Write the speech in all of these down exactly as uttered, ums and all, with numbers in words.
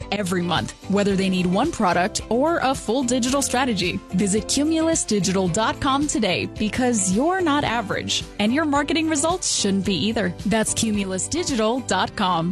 every month, whether they need one product or a full digital strategy. Visit Cumulus Digital dot com today because you're not average, and your marketing results shouldn't be either. That's Cumulus Digital dot com.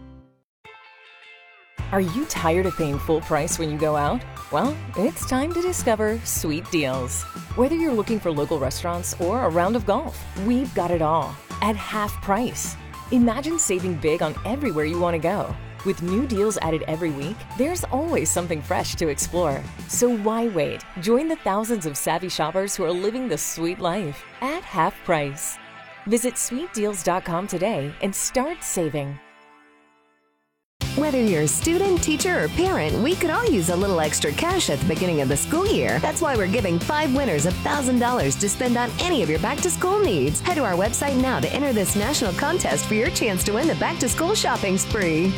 Are you tired of paying full price when you go out? Well, it's time to discover Sweet Deals. Whether you're looking for local restaurants or a round of golf, we've got it all at half price. Imagine saving big on everywhere you want to go. With new deals added every week, there's always something fresh to explore. So why wait? Join the thousands of savvy shoppers who are living the sweet life at half price. Visit Sweet Deals dot com today and start saving. Whether you're a student, teacher, or parent, we could all use a little extra cash at the beginning of the school year. That's why we're giving five winners one thousand dollars to spend on any of your back-to-school needs. Head to our website now to enter this national contest for your chance to win the back-to-school shopping spree.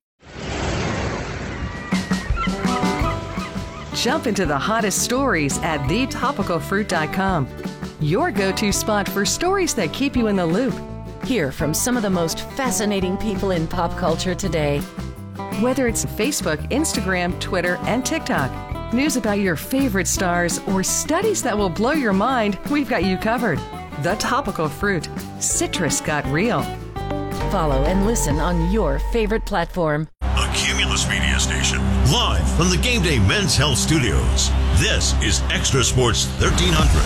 Jump into the hottest stories at the topical fruit dot com. Your go-to spot for stories that keep you in the loop. Hear from some of the most fascinating people in pop culture today. Whether it's Facebook, Instagram, Twitter, and TikTok, news about your favorite stars, or studies that will blow your mind, we've got you covered. The Topical Fruit. Citrus got real. Follow and listen on your favorite platform. A Cumulus Media Station, live from the Game Day Men's Health Studios. This is Extra Sports thirteen hundred.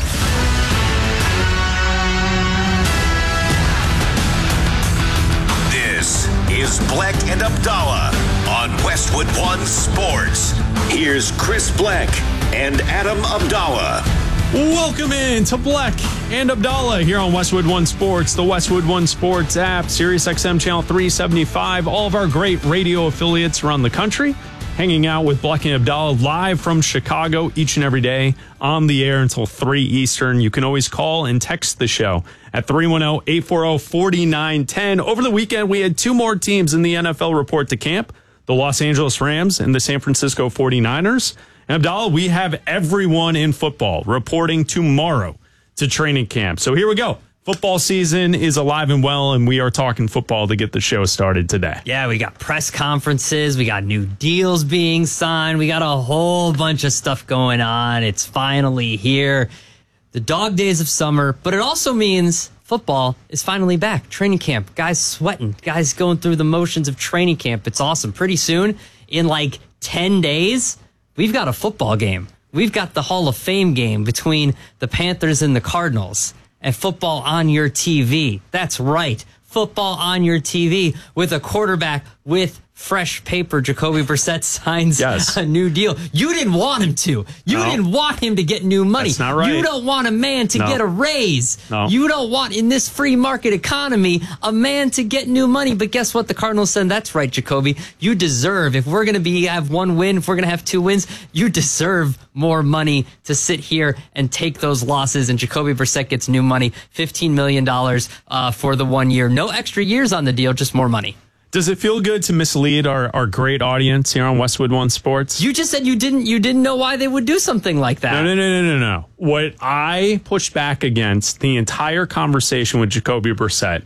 This is Black and Abdallah on Westwood One Sports. Here's Chris Black and Adam Abdallah. Welcome in to Black and Abdallah here on Westwood One Sports, the Westwood One Sports app, Sirius X M Channel three seventy-five, all of our great radio affiliates around the country, hanging out with Black and Abdallah live from Chicago each and every day on the air until three Eastern. You can always call and text the show at three one zero, eight four zero, four nine one zero. Over the weekend, we had two more teams in the N F L report to camp, the Los Angeles Rams and the San Francisco forty-niners. And Abdallah, we have everyone in football reporting tomorrow to training camp. So here we go. Football season is alive and well, and we are talking football to get the show started today. Yeah, we got press conferences. We got new deals being signed. We got a whole bunch of stuff going on. It's finally here. The dog days of summer, but it also means football is finally back. Training camp. Guys sweating. Guys going through the motions of training camp. It's awesome. Pretty soon, in like ten days, we've got a football game. We've got the Hall of Fame game between the Panthers and the Cardinals. And football on your T V. That's right. Football on your T V with a quarterback with fresh paper. Jacoby Brissett signs yes. a new deal. You didn't want him to. You no. didn't want him to get new money. That's not right. You don't want a man to no. get a raise. No. You don't want, in this free market economy, a man to get new money. But guess what? The Cardinals said, that's right, Jacoby. You deserve, if we're going to be have one win, if we're going to have two wins, you deserve more money to sit here and take those losses. And Jacoby Brissett gets new money, fifteen million dollars uh, for the one year. No extra years on the deal, just more money. Does it feel good to mislead our, our great audience here on Westwood One Sports? You just said you didn't you didn't know why they would do something like that. No, no, no, no, no, no. What I pushed back against the entire conversation with Jacoby Brissett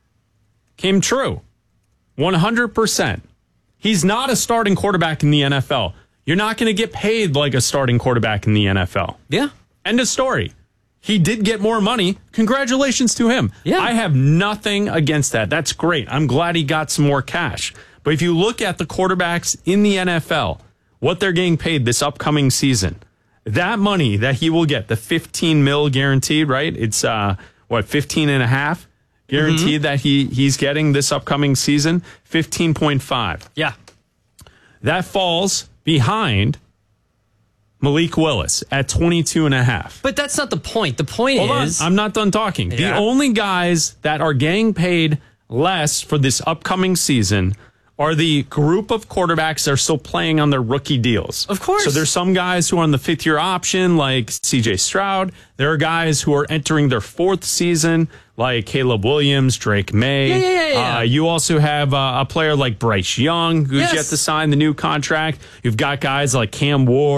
came true. one hundred percent. He's not a starting quarterback in the N F L. You're not going to get paid like a starting quarterback in the N F L. Yeah. End of story. He did get more money. Congratulations to him. Yeah. I have nothing against that. That's great. I'm glad he got some more cash. But if you look at the quarterbacks in the N F L, what they're getting paid this upcoming season, that money that he will get, the fifteen mil guaranteed, right? It's, uh, what, fifteen and a half guaranteed mm-hmm. that he, he's getting this upcoming season? fifteen point five. Yeah. That falls behind Malik Willis at twenty-two and a half. But that's not the point. The point Hold is... on. I'm not done talking. Yeah. The only guys that are getting paid less for this upcoming season are the group of quarterbacks that are still playing on their rookie deals. Of course. So there's some guys who are on the fifth year option, like C J Stroud. There are guys who are entering their fourth season, like Caleb Williams, Drake May. Yeah, yeah, yeah. yeah. Uh, you also have uh, a player like Bryce Young, who's Yes. yet to sign the new contract. You've got guys like Cam Ward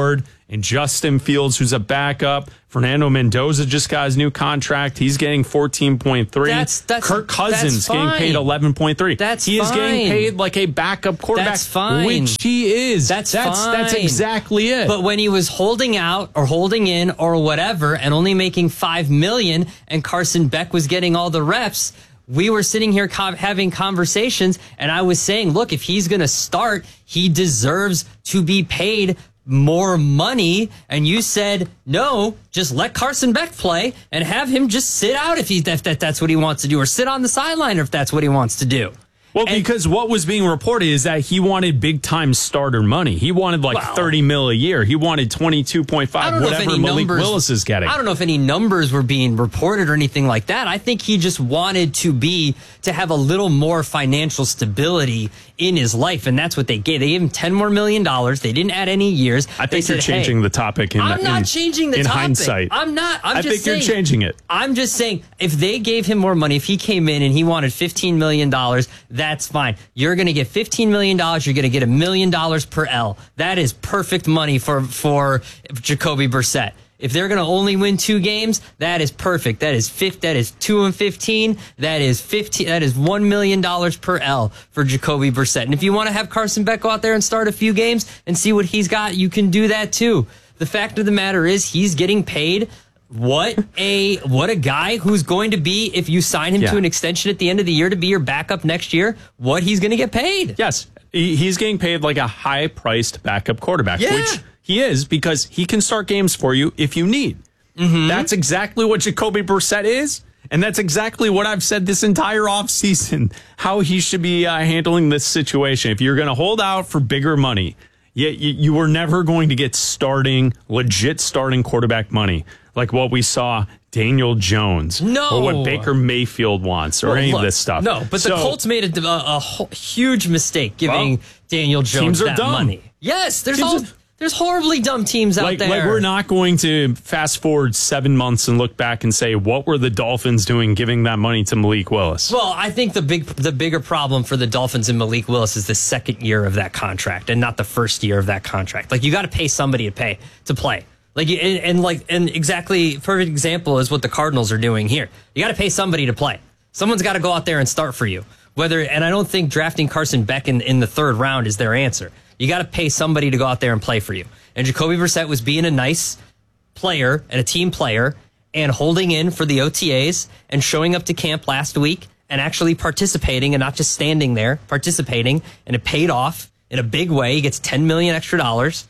and Justin Fields, who's a backup. Fernando Mendoza just got his new contract. He's getting fourteen point three. That's, that's, Kirk Cousins that's getting paid eleven point three. That's he is fine. getting paid like a backup quarterback, That's fine. which he is. That's, that's fine. That's exactly it. But when he was holding out or holding in or whatever and only making five million dollars and Carson Beck was getting all the reps, we were sitting here co- having conversations, and I was saying, look, if he's going to start, he deserves to be paid more money. And you said, no, just let Carson Beck play and have him just sit out if, he, if that, that's what he wants to do, or sit on the sideline if that's what he wants to do. Well, And- because what was being reported is that he wanted big-time starter money. He wanted like Wow. thirty mil a year. He wanted twenty-two point I five, don't know if whatever any Malik numbers, Willis is getting. I don't know if any numbers were being reported or anything like that. I think he just wanted to be to have a little more financial stability in his life, and that's what they gave. They gave him ten more million dollars. They didn't add any years. I think they you're said, changing hey, the topic. In, I'm not in, changing the in topic. hindsight. I'm not. I'm I just think saying, you're changing it. I'm just saying, if they gave him more money, if he came in and he wanted fifteen million dollars, that's fine. You're going to get fifteen million dollars. You're going to get a million dollars per L. That is perfect money for, for Jacoby Brissett. If they're going to only win two games, that is perfect. That is fifth. That is two and fifteen. That is fifteen. That is one million dollars per L for Jacoby Brissett. And if you want to have Carson Beck go out there and start a few games and see what he's got, you can do that too. The fact of the matter is, he's getting paid what a what a guy who's going to be, if you sign him Yeah. to an extension at the end of the year to be your backup next year, what he's going to get paid. Yes, he, he's getting paid like a high-priced backup quarterback, Yeah. which he is, because he can start games for you if you need. Mm-hmm. That's exactly what Jacoby Brissett is, and that's exactly what I've said this entire offseason, how he should be uh, handling this situation. If you're going to hold out for bigger money, you, you, you were never going to get starting, legit starting quarterback money, like what we saw Daniel Jones, No. or what Baker Mayfield wants, or Well, any look, of this stuff. No, but So- the Colts made a, a, a whole- huge mistake giving Well, Daniel Jones teams are that dumb. money. Yes, there's Teams all, are- there's horribly dumb teams out Like, there. like we're not going to fast forward seven months and look back and say, what were the Dolphins doing giving that money to Malik Willis? Well, I think the big the bigger problem for the Dolphins and Malik Willis is the second year of that contract and not the first year of that contract. Like, you got to pay somebody to pay to play. Like, and, and like and exactly perfect example is what the Cardinals are doing here. You got to pay somebody to play. Someone's got to go out there and start for you. Whether and I don't think drafting Carson Beck in, in the third round is their answer. You got to pay somebody to go out there and play for you. And Jacoby Brissett was being a nice player and a team player and holding in for the O T As and showing up to camp last week and actually participating and not just standing there, participating, and it paid off in a big way. He gets ten million dollars extra dollars.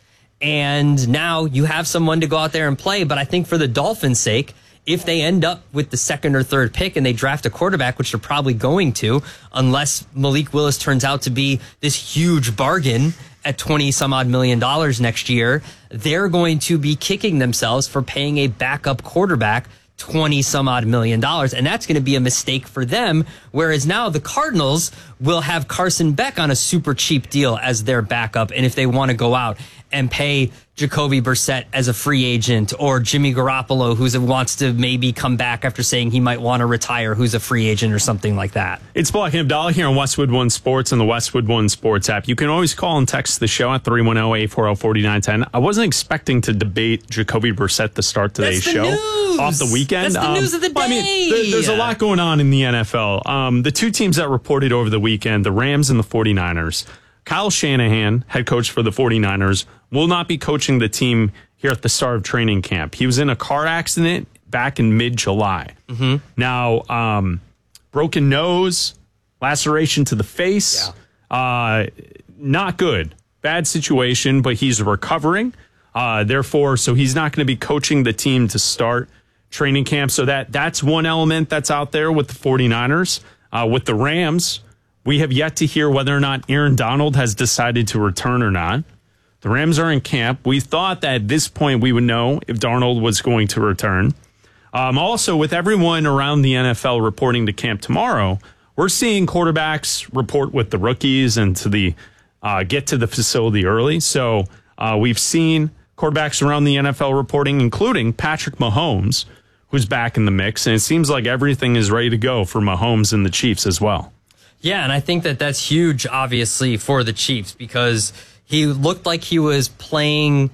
And now you have someone to go out there and play. But I think for the Dolphins' sake, if they end up with the second or third pick and they draft a quarterback, which they're probably going to, unless Malik Willis turns out to be this huge bargain at twenty some odd million dollars next year, they're going to be kicking themselves for paying a backup quarterback twenty some odd million dollars. And that's going to be a mistake for them. Whereas now the Cardinals will have Carson Beck on a super cheap deal as their backup. And if they want to go out and pay Jacoby Brissett as a free agent, or Jimmy Garoppolo, who wants to maybe come back after saying he might want to retire, who's a free agent or something like that. It's Black and Abdallah here on Westwood One Sports and the Westwood One Sports app. You can always call and text the show at three one zero, eight four zero, four nine one zero. I wasn't expecting to debate Jacoby Brissett to start today's That's the show news. off the weekend. That's the news of the well, I mean, day. there- there's a lot going on in the N F L. Um, the two teams that reported over the weekend, the Rams and the forty-niners. Kyle Shanahan, head coach for the forty-niners, will not be coaching the team here at the start of training camp. He was in a car accident back in mid-July. Mm-hmm. Now, um, broken nose, laceration to the face, yeah. uh, not good. Bad situation, but he's recovering. Uh, therefore, so he's not going to be coaching the team to start training camp. So that that's one element that's out there with the forty-niners. Uh, with the Rams, we have yet to hear whether or not Aaron Donald has decided to return or not. The Rams are in camp. We thought that at this point we would know if Darnold was going to return. Um, also, with everyone around the N F L reporting to camp tomorrow, we're seeing quarterbacks report with the rookies and to the uh, get to the facility early. So uh, we've seen quarterbacks around the N F L reporting, including Patrick Mahomes, who's back in the mix. And it seems like everything is ready to go for Mahomes and the Chiefs as well. Yeah, and I think that that's huge, obviously, for the Chiefs, because he looked like he was playing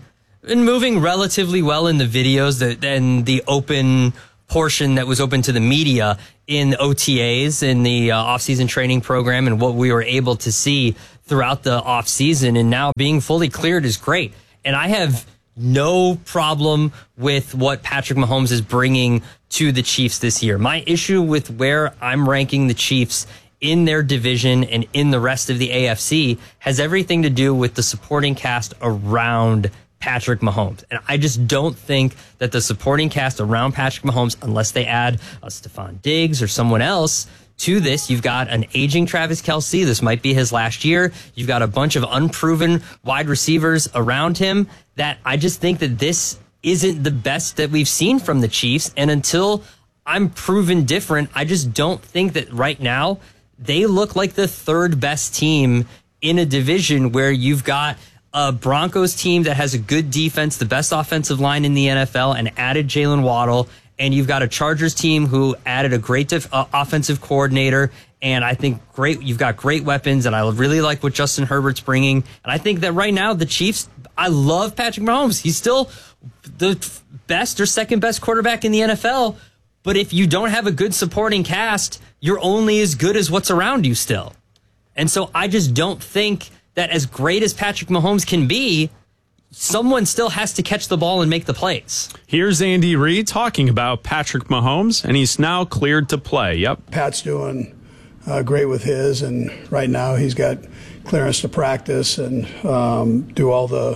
been moving relatively well in the videos that and the open portion that was open to the media in O T As in the uh, off-season training program, and what we were able to see throughout the off-season, and now being fully cleared is great. And I have no problem with what Patrick Mahomes is bringing to the Chiefs this year. My issue with where I'm ranking the Chiefs in their division and in the rest of the A F C has everything to do with the supporting cast around Patrick Mahomes. And I just don't think that the supporting cast around Patrick Mahomes, unless they add a Stephon Diggs or someone else to this, you've got an aging Travis Kelce. This might be his last year. You've got a bunch of unproven wide receivers around him that I just think that this isn't the best that we've seen from the Chiefs. And until I'm proven different, I just don't think that right now they look like the third best team in a division where you've got a Broncos team that has a good defense, the best offensive line in the N F L, and added Jalen Waddle. And you've got a Chargers team who added a great def- uh, offensive coordinator. And I think great, you've got great weapons. And I really like what Justin Herbert's bringing. And I think that right now the Chiefs, I love Patrick Mahomes. He's still the best or second best quarterback in the N F L. But if you don't have a good supporting cast, you're only as good as what's around you still. And so I just don't think that as great as Patrick Mahomes can be, someone still has to catch the ball and make the plays. Here's Andy Reid talking about Patrick Mahomes, and he's now cleared to play. Yep. Pat's doing uh, great with his, and right now he's got clearance to practice and um, do all the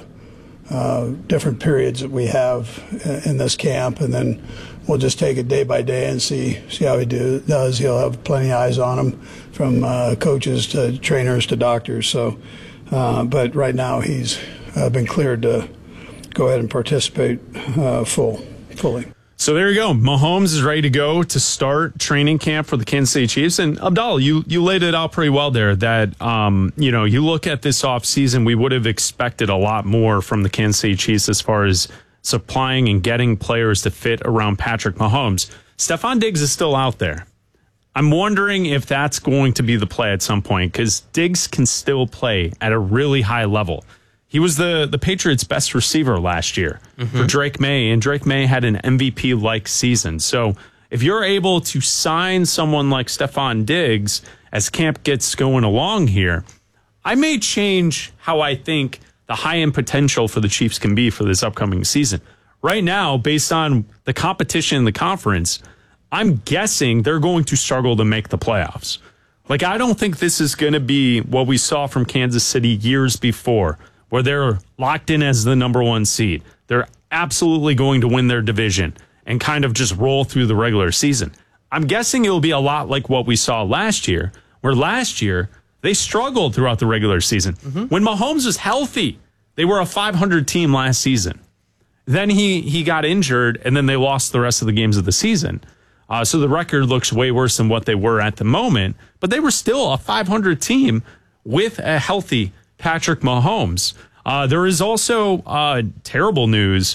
uh, different periods that we have in this camp, and then we'll just take it day by day and see see how he do, does. He'll have plenty of eyes on him, from uh, coaches to trainers to doctors. So, uh, but right now he's uh, been cleared to go ahead and participate uh, full, fully. So there you go. Mahomes is ready to go to start training camp for the Kansas City Chiefs. And Abdallah, you, you laid it out pretty well there that, um, you know, you look at this offseason, we would have expected a lot more from the Kansas City Chiefs as far as supplying and getting players to fit around Patrick Mahomes. Stephon Diggs is still out there. I'm wondering if that's going to be the play at some point, because Diggs can still play at a really high level. He was the, the Patriots' best receiver last year mm-hmm. for Drake May, and Drake May had an M V P-like season. So if you're able to sign someone like Stephon Diggs as camp gets going along here, I may change how I think the high-end potential for the Chiefs can be for this upcoming season. Right now, based on the competition in the conference, I'm guessing they're going to struggle to make the playoffs. Like, I don't think this is going to be what we saw from Kansas City years before, where they're locked in as the number one seed. They're absolutely going to win their division and kind of just roll through the regular season. I'm guessing it'll be a lot like what we saw last year, where last year they struggled throughout the regular season. Mm-hmm. When Mahomes was healthy, they were a five hundred team last season. Then he, he got injured, and then they lost the rest of the games of the season. Uh, so the record looks way worse than what they were at the moment, but they were still a five hundred team with a healthy Patrick Mahomes. Uh, there is also uh, terrible news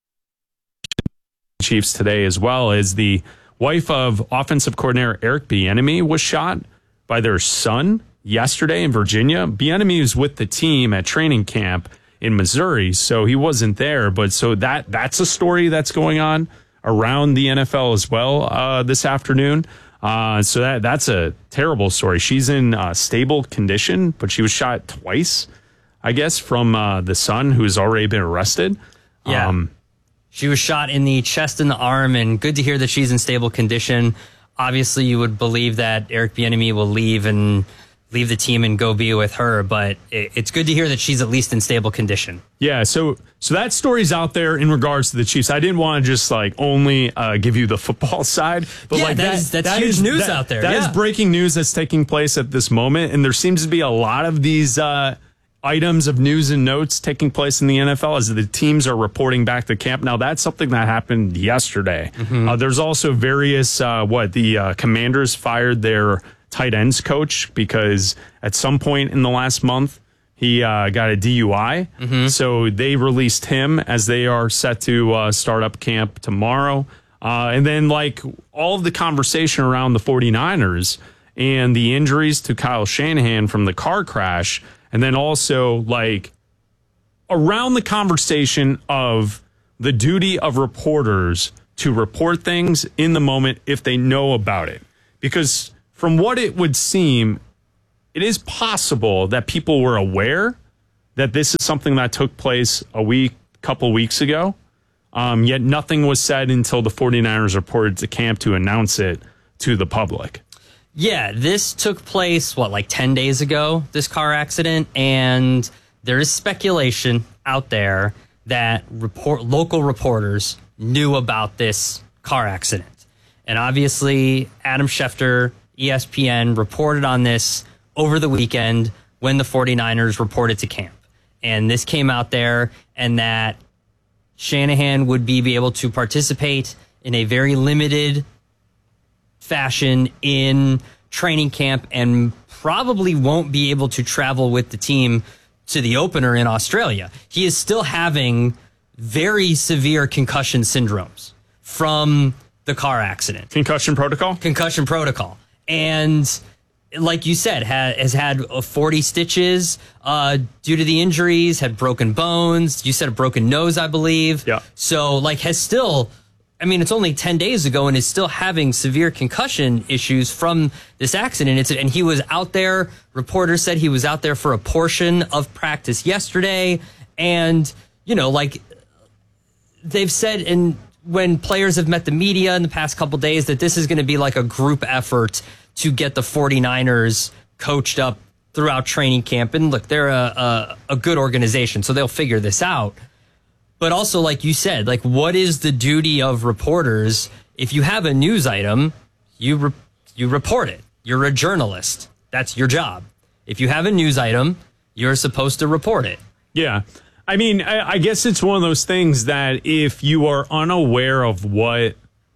Chiefs today, as well as the wife of offensive coordinator Eric Bieniemy was shot by their son yesterday in Virginia. Bieniemy was with the team at training camp in Missouri, so he wasn't there. But so that that's a story that's going on around the N F L as well uh, this afternoon. Uh, so that that's a terrible story. She's in uh, stable condition, but she was shot twice, I guess, from uh, the son who's already been arrested. Yeah. Um, she was shot in the chest and the arm, and good to hear that she's in stable condition. Obviously, you would believe that Eric Bieniemy will leave and leave the team and go be with her, but it, it's good to hear that she's at least in stable condition. Yeah, so so that story's out there in regards to the Chiefs. I didn't want to just like only uh, give you the football side, but yeah, like that that, is, that's that huge is, news that, out there. That yeah. is breaking news that's taking place at this moment, and there seems to be a lot of these uh, items of news and notes taking place in the N F L as the teams are reporting back to camp. Now, that's something that happened yesterday. Mm-hmm. Uh, there's also various, uh, what, the uh, Commanders fired their tight ends coach because at some point in the last month, he uh, got a D U I. Mm-hmm. So they released him as they are set to uh, start up camp tomorrow. Uh, and then, like, all of the conversation around the 49ers and the injuries to Kyle Shanahan from the car crash, and then also, like, around the conversation of the duty of reporters to report things in the moment if they know about it. Because from what it would seem, it is possible that people were aware that this is something that took place a week, couple weeks ago, um, yet nothing was said until the 49ers reported to camp to announce it to the public. Yeah, this took place, what, like ten days ago, this car accident, and there is speculation out there that report local reporters knew about this car accident. And obviously, Adam Schefter, E S P N, reported on this over the weekend when the 49ers reported to camp. And this came out there, and that Shanahan would be, be able to participate in a very limited fashion in training camp and probably won't be able to travel with the team to the opener in Australia. He is still having very severe concussion syndromes from the car accident. Concussion protocol? Concussion protocol. And like you said, ha- has had uh, forty stitches uh, due to the injuries, had broken bones. You said a broken nose, I believe. Yeah. So, like, has still, I mean, it's only ten days ago and is still having severe concussion issues from this accident. It's, and he was out there, reporters said he was out there for a portion of practice yesterday. And, you know, like, they've said, and when players have met the media in the past couple days, that this is going to be like a group effort to get the 49ers coached up throughout training camp. And look, they're a, a, a good organization, so they'll figure this out. But also, like you said, like, what is the duty of reporters? If you have a news item, you re- you report it. You're a journalist. That's your job. If you have a news item, you're supposed to report it. Yeah. I mean, I, I guess it's one of those things that if you are unaware of what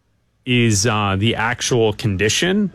is uh, the actual condition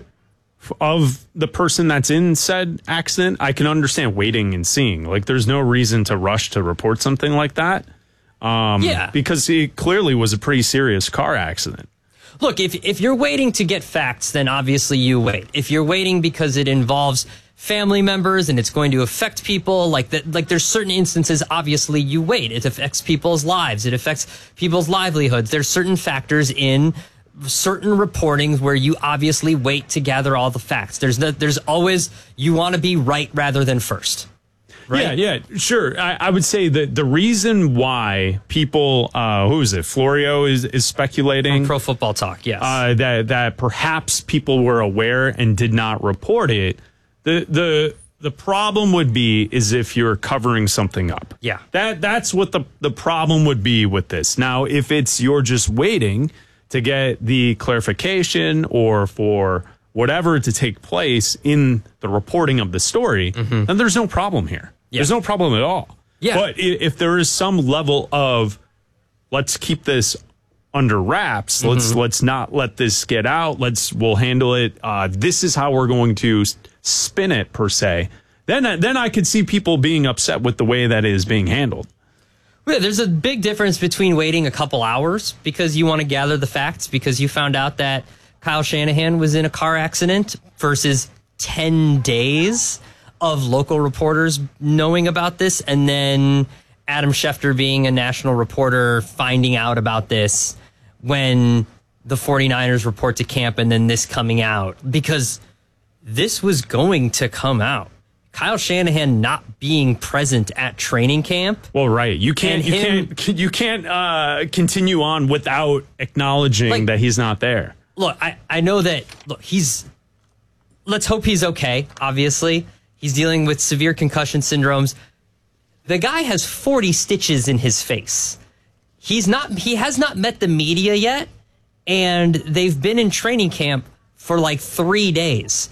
of the person that's in said accident, I can understand waiting and seeing. Like, there's no reason to rush to report something like that. Um, yeah. Because it clearly was a pretty serious car accident. Look, if if you're waiting to get facts, then obviously you wait. If you're waiting because it involves family members and it's going to affect people, like that, like there's certain instances, obviously you wait. It affects people's lives. It affects people's livelihoods. There's certain factors in certain reportings where you obviously wait to gather all the facts. There's no, there's always, you want to be right rather than first. Right? Yeah, yeah, sure. I, I would say that the reason why people, uh, who is it, Florio is, is speculating. On Pro Football Talk, yes. Uh, that, that perhaps people were aware and did not report it. The, the, the problem would be is if you're covering something up. Yeah. That, that's what the, the problem would be with this. Now, if it's you're just waiting to get the clarification or for whatever to take place in the reporting of the story, mm-hmm. then there's no problem here. Yeah. There's no problem at all. Yeah. But if there is some level of let's keep this under wraps, mm-hmm. let's let's not let this get out, let's we'll handle it. Uh, this is how we're going to spin it per se. Then then I could see people being upset with the way that it is being handled. Yeah, there's a big difference between waiting a couple hours because you want to gather the facts because you found out that Kyle Shanahan was in a car accident versus ten days of local reporters knowing about this, and then Adam Schefter being a national reporter finding out about this when the 49ers report to camp, and then this coming out because this was going to come out. Kyle Shanahan not being present at training camp. Well, right. You can't you him, can't you can't uh, continue on without acknowledging like, that he's not there. Look, I, I know that look, he's let's hope he's okay, obviously. He's dealing with severe concussion syndromes. The guy has forty stitches in his face. He's not he has not met the media yet, and they've been in training camp for like three days.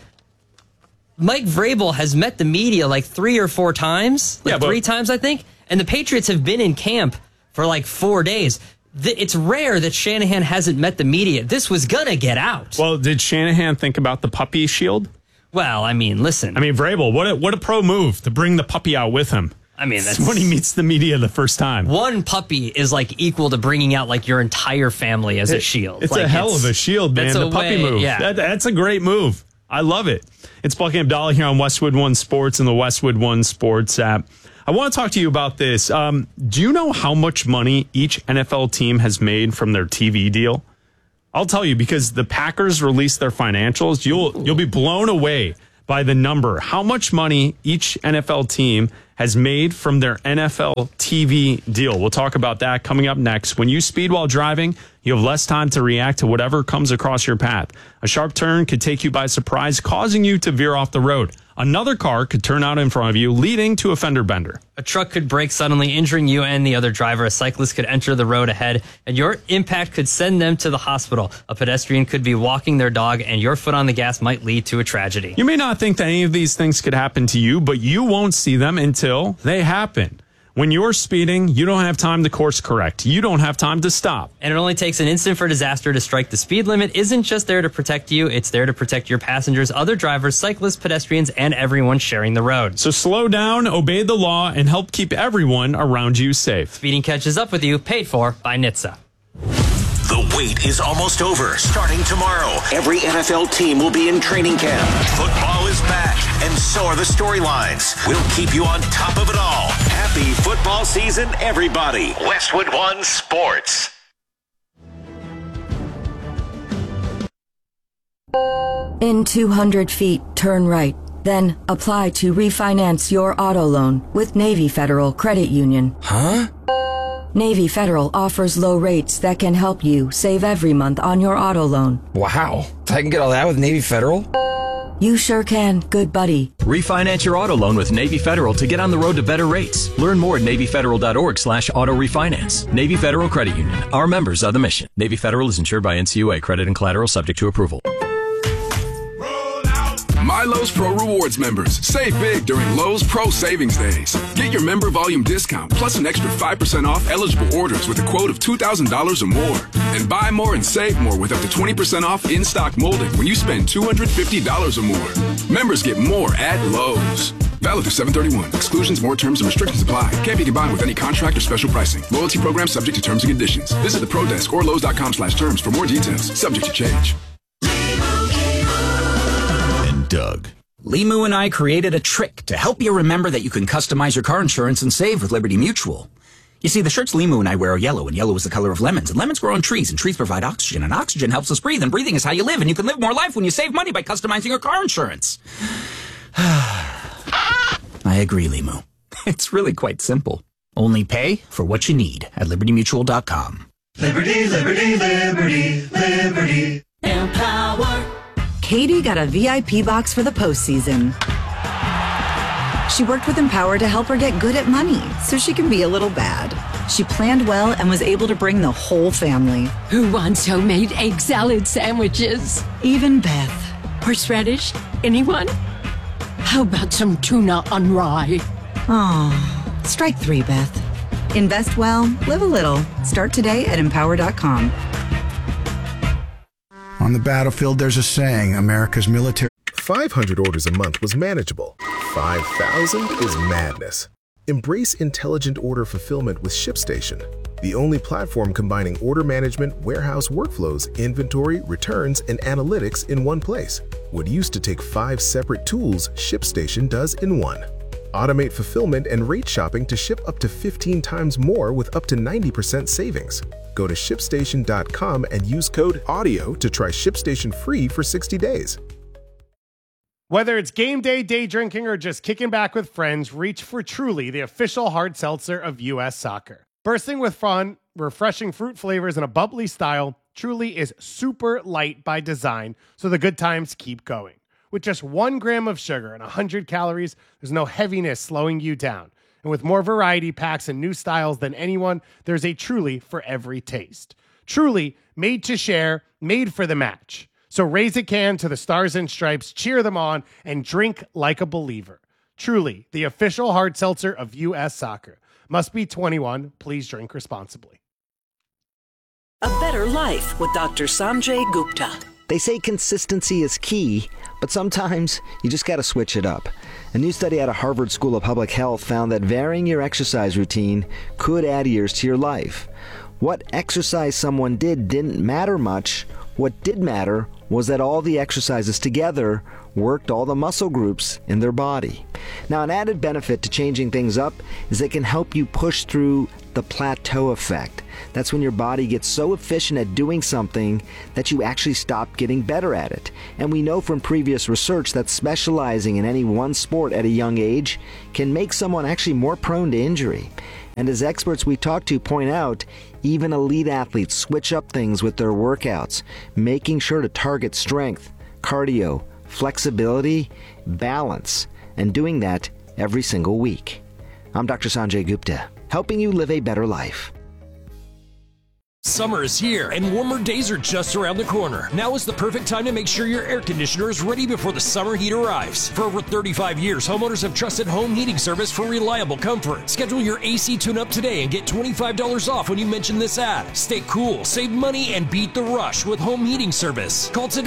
Mike Vrabel has met the media like three or four times, like yeah, but- three times, I think. And the Patriots have been in camp for like four days. It's rare that Shanahan hasn't met the media. This was going to get out. Well, did Shanahan think about the puppy shield? Well, I mean, listen. I mean, Vrabel, what a, what a pro move to bring the puppy out with him. I mean, that's when he meets the media the first time. One puppy is like equal to bringing out like your entire family as a shield. It's like, a hell it's, of a shield, man. The puppy way, move. Yeah. That, that's a great move. I love it. It's Bleck and Abdallah here on Westwood One Sports and the Westwood One Sports app. I want to talk to you about this. Um, do you know how much money each N F L team has made from their T V deal? I'll tell you, because the Packers released their financials. You'll you'll be blown away by the number. How much money each N F L team has made from their N F L T V deal. We'll talk about that coming up next. When you speed while driving, you have less time to react to whatever comes across your path. A sharp turn could take you by surprise, causing you to veer off the road. Another car could turn out in front of you, leading to a fender bender. A truck could brake suddenly, injuring you and the other driver. A cyclist could enter the road ahead, and your impact could send them to the hospital. A pedestrian could be walking their dog, and your foot on the gas might lead to a tragedy. You may not think that any of these things could happen to you, but you won't see them until they happen. When you're speeding, you don't have time to course correct. You don't have time to stop. And it only takes an instant for disaster to strike. The speed limit isn't just there to protect you. It's there to protect your passengers, other drivers, cyclists, pedestrians, and everyone sharing the road. So slow down, obey the law, and help keep everyone around you safe. Speeding catches up with you, paid for by N H T S A. The wait is almost over. Starting tomorrow, every N F L team will be in training camp. Football is back, and so are the storylines. We'll keep you on top of it all. Happy football season, everybody. Westwood One Sports. In two hundred feet, turn right. Then apply to refinance your auto loan with Navy Federal Credit Union. Huh? Navy Federal offers low rates that can help you save every month on your auto loan. Wow. I can get all that with Navy Federal? You sure can, good buddy. Refinance your auto loan with Navy Federal to get on the road to better rates. Learn more at NavyFederal.org slash auto refinance. Navy Federal Credit Union. Our members are the mission. Navy Federal is insured by N C U A. Credit and collateral subject to approval. My Lowe's Pro Rewards members, save big during Lowe's Pro Savings Days. Get your member volume discount plus an extra five percent off eligible orders with a quote of two thousand dollars or more. And buy more and save more with up to twenty percent off in-stock molding when you spend two hundred fifty dollars or more. Members get more at Lowe's. Valid through seven thirty-one. Exclusions, more terms, and restrictions apply. Can't be combined with any contract or special pricing. Loyalty program subject to terms and conditions. Visit the Pro Desk or Lowe's.com slash terms for more details. Subject to change. Doug. Limu and I created a trick to help you remember that you can customize your car insurance and save with Liberty Mutual. You see, the shirts Limu and I wear are yellow, and yellow is the color of lemons, and lemons grow on trees, and trees provide oxygen, and oxygen helps us breathe, and breathing is how you live, and you can live more life when you save money by customizing your car insurance. I agree, Limu. It's really quite simple. Only pay for what you need at Liberty Mutual dot com. Liberty, Liberty, Liberty, Liberty. Empower. Katie got a V I P box for the postseason. She worked with Empower to help her get good at money so she can be a little bad. She planned well and was able to bring the whole family. Who wants homemade egg salad sandwiches? Even Beth. Horseradish? Anyone? How about some tuna on rye? Oh, strike three, Beth. Invest well, live a little. Start today at empower dot com. On the battlefield, there's a saying, America's military... five hundred orders a month was manageable. five thousand is madness. Embrace intelligent order fulfillment with ShipStation, the only platform combining order management, warehouse workflows, inventory, returns, and analytics in one place. What used to take five separate tools, ShipStation does in one. Automate fulfillment and rate shopping to ship up to fifteen times more with up to ninety percent savings. Go to ship station dot com and use code AUDIO to try ShipStation free for sixty days. Whether it's game day, day drinking, or just kicking back with friends, reach for Truly, the official hard seltzer of U S Soccer. Bursting with fun, refreshing fruit flavors, and a bubbly style, Truly is super light by design, so the good times keep going. With just one gram of sugar and one hundred calories, there's no heaviness slowing you down. And with more variety packs and new styles than anyone, there's a Truly for every taste. Truly, made to share, made for the match. So raise a can to the Stars and Stripes, cheer them on, and drink like a believer. Truly, the official hard seltzer of U S Soccer. Must be twenty-one. Please drink responsibly. A better life with Doctor Sanjay Gupta. They say consistency is key, but sometimes you just got to switch it up. A new study out of Harvard School of Public Health found that varying your exercise routine could add years to your life. What exercise someone did didn't matter much. What did matter was that all the exercises together worked all the muscle groups in their body. Now, an added benefit to changing things up is it can help you push through the plateau effect. That's when your body gets so efficient at doing something that you actually stop getting better at it. And we know from previous research that specializing in any one sport at a young age can make someone actually more prone to injury. And as experts we talk to point out, even elite athletes switch up things with their workouts, making sure to target strength, cardio, flexibility, balance, and doing that every single week. I'm Doctor Sanjay Gupta, helping you live a better life. Summer is here, and warmer days are just around the corner. Now is the perfect time to make sure your air conditioner is ready before the summer heat arrives. For over thirty-five years, homeowners have trusted Home Heating Service for reliable comfort. Schedule your A C tune-up today and get twenty-five dollars off when you mention this ad. Stay cool, save money, and beat the rush with Home Heating Service. Call today.